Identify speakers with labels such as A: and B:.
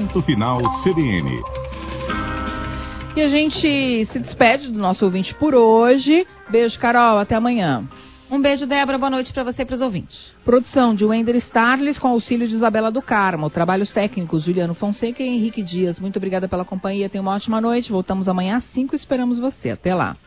A: Ponto Final CBN.
B: E a gente se despede do nosso ouvinte por hoje. Beijo, Carol, até amanhã.
C: Um beijo, Débora, boa noite para você e para os ouvintes.
B: Produção de Wender Starles com auxílio de Isabela do Carmo. Trabalhos técnicos, Juliano Fonseca e Henrique Dias. Muito obrigada pela companhia, tenha uma ótima noite. Voltamos amanhã às 5 e esperamos você. Até lá.